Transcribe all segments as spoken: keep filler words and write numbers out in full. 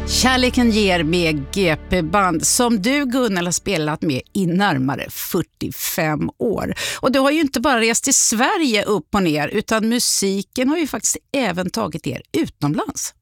Kärleken ger med G P-band som du, Gunnel, har spelat med i närmare fyrtiofem år. Och du har ju inte bara rest till Sverige upp och ner, utan musiken har ju faktiskt även tagit er utomlands.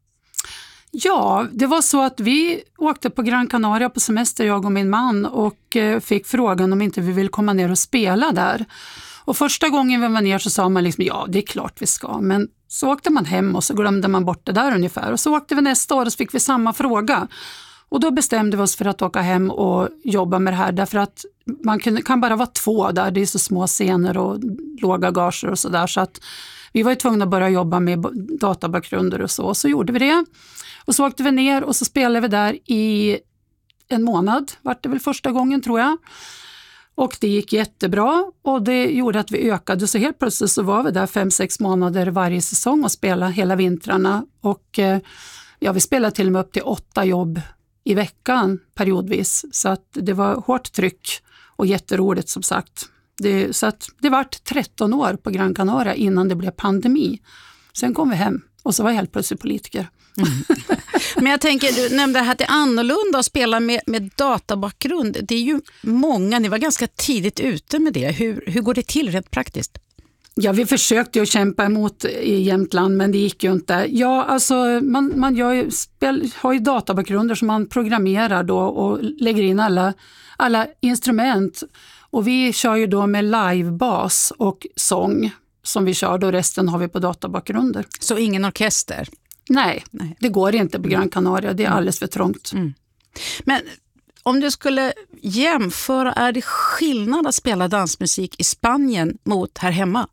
Ja, det var så att vi åkte på Gran Canaria på semester, jag och min man, och fick frågan om inte vi vill komma ner och spela där. Och första gången vi var ner så sa man liksom, ja, det är klart vi ska, men så åkte man hem och så glömde man bort det där ungefär. Och så åkte vi nästa år och så fick vi samma fråga. Och då bestämde vi oss för att åka hem och jobba med det här. Därför att man kan, kan bara vara två där. Det är så små scener och låga gager och sådär. Så att vi var ju tvungna att börja jobba med databakgrunder och så. Och så gjorde vi det. Och så åkte vi ner och så spelade vi där i en månad. Var det väl första gången, tror jag. Och det gick jättebra och det gjorde att vi ökade, så helt plötsligt så var vi där fem, sex månader varje säsong och spelade hela vintrarna. Och ja, vi spelade till och med upp till åtta jobb i veckan periodvis, så att det var hårt tryck och jätteroligt som sagt. Det, så att det var tretton år på Gran Canaria innan det blev pandemi. Sen kom vi hem och så var jag helt plötsligt politiker. Mm. Men jag tänker, du nämnde att det är annorlunda att spela med, med databakgrund. Det är ju många, ni var ganska tidigt ute med det. Hur, hur går det till rent praktiskt? Ja, vi försökte ju kämpa emot i Jämtland, men det gick ju inte. Ja, alltså man, man gör ju, spel, har ju databakgrunder som man programmerar då och lägger in alla, alla instrument. Och vi kör ju då med livebas och sång som vi kör, då resten har vi på databakgrunder. Så ingen orkester? Nej, Nej, det går inte på Gran Canaria. Det är alldeles för trångt. Mm. Men om du skulle jämföra, är det skillnad att spela dansmusik i Spanien mot här hemma?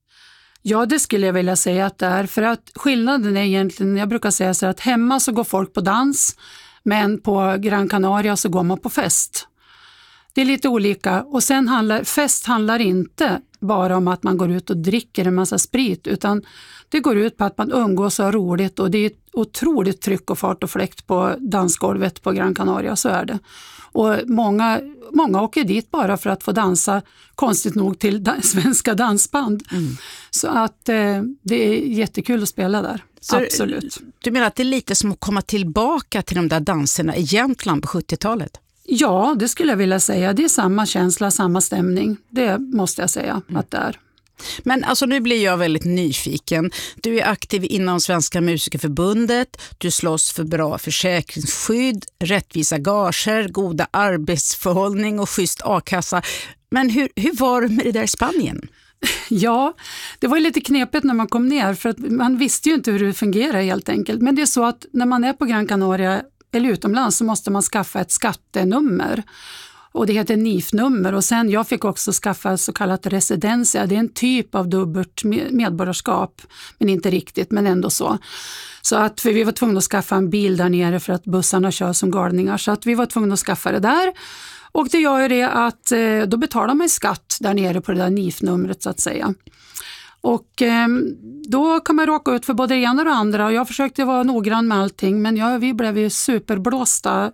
Ja, det skulle jag vilja säga att det är. För att skillnaden är egentligen, jag brukar säga så att hemma så går folk på dans, men på Gran Canaria så går man på fest. Det är lite olika. Och sen handlar, fest handlar inte bara om att man går ut och dricker en massa sprit, utan det går ut på att man umgås och har roligt, och det är ett otroligt tryck och fart och fläkt på dansgolvet på Gran Canaria, så är det. Och många, många åker dit bara för att få dansa, konstigt nog, till da- svenska dansband. Mm. Så att eh, det är jättekul att spela där. Så absolut. Du menar att det är lite som att komma tillbaka till de där danserna i Jämtland på sjuttiotalet? Ja, det skulle jag vilja säga. Det är samma känsla, samma stämning. Det måste jag säga mm. att det är. Men alltså nu blir jag väldigt nyfiken. Du är aktiv inom Svenska musikerförbundet. Du slåss för bra försäkringsskydd, rättvisa gager, goda arbetsförhållning och schysst a-kassa. Men hur, hur var det med det där i Spanien? Ja, det var ju lite knepigt när man kom ner, för att man visste ju inte hur det fungerar helt enkelt. Men det är så att när man är på Gran Canaria eller utomlands så måste man skaffa ett skattenummer. Och det heter N I F-nummer, och sen jag fick också skaffa så kallat residencia. Det är en typ av dubbelt medborgarskap, men inte riktigt, men ändå så. Så att, för vi var tvungna att skaffa en bil där nere för att bussarna kör som galningar, så att vi var tvungna att skaffa det där. Och det gör ju det att då betalar man skatt där nere på det där N I F-numret så att säga. Och eh, då kan man råka ut för både det ena och det andra, och jag försökte vara noggrann med allting, men ja, vi blev ju superblåsta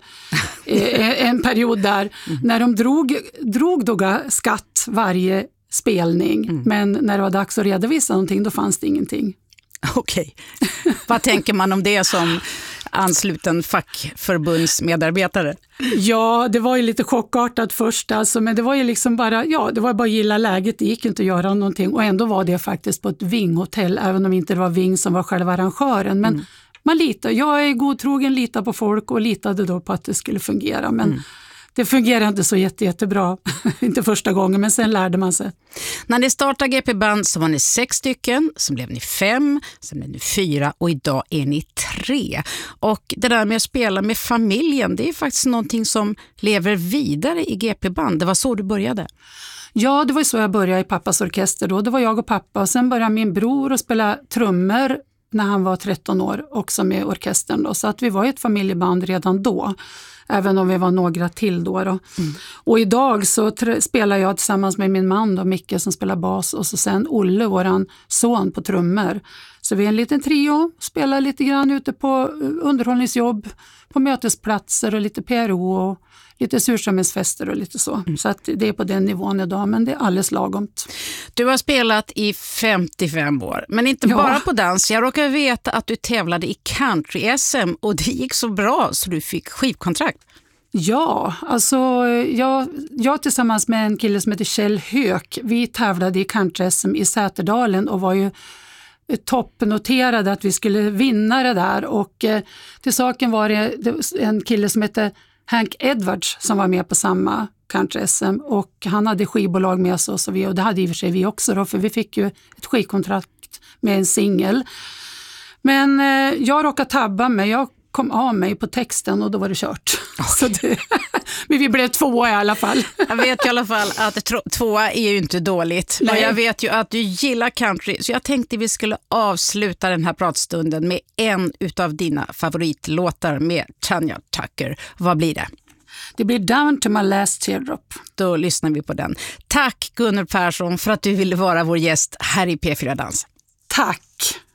eh, en period där mm. när de drog, drog då skatt varje spelning, mm. men när det var dags att redovisa någonting, då fanns det ingenting. Okej. Vad tänker man om det som ansluten fackförbundsmedarbetare? Ja, det var ju lite chockartat först alltså, men det var ju liksom bara, ja, det var bara att gilla läget, det gick inte att göra någonting, och ändå var det faktiskt på ett Ving-hotell, även om inte det var Ving som var själva arrangören, men mm. man litar, jag är godtrogen, litar på folk och litade då på att det skulle fungera, men mm. det fungerade inte så jätte, jättebra, inte första gången, men sen lärde man sig. När ni startade G P-band så var ni sex stycken, sen blev ni fem, sen blev ni fyra och idag är ni tre. Och det där med att spela med familjen, det är faktiskt någonting som lever vidare i G P-band. Det var så du började? Ja, det var så jag började i pappas orkester då. Det var jag och pappa, och sen började min bror att spela trummor när han var tretton år, också med orkestern då. Så att vi var ett familjeband redan då. Även om vi var några till då. då. Mm. Och idag så tr- spelar jag tillsammans med min man då, Micke, som spelar bas, och så sen Olle, våran son, på trummor. Så vi är en liten trio, spelar lite grann ute på underhållningsjobb, på mötesplatser och lite P R O och lite surströmmingsfester och lite så. Mm. Så att det är på den nivån idag, men det är alldeles lagomt. Du har spelat i femtiofem år, men inte ja. bara på dans. Jag råkar veta att du tävlade i country-S M och det gick så bra så du fick skivkontrakt. Ja, alltså jag, jag tillsammans med en kille som heter Kjell Höök, vi tävlade i country-S M i Säterdalen och var ju toppnoterade att vi skulle vinna det där. Och eh, till saken var det, det en kille som heter Hank Edwards som var med på samma country-S M och han hade skivbolag med oss och, så vi, och det hade i och för sig vi också då, för vi fick ju ett skivkontrakt med en singel. Men eh, jag råkade tabba mig, jag kom av mig på texten och då var det kört. Okay. Så det, men vi blev tvåa i alla fall. Jag vet i alla fall att tvåa är ju inte dåligt. Nej. Och jag vet ju att du gillar country. Så jag tänkte vi skulle avsluta den här pratstunden med en utav dina favoritlåtar med Tanya Tucker. Vad blir det? Det blir Down to my last teardrop. Då lyssnar vi på den. Tack Gunnel Persson för att du ville vara vår gäst här i P fyra Dans. Tack!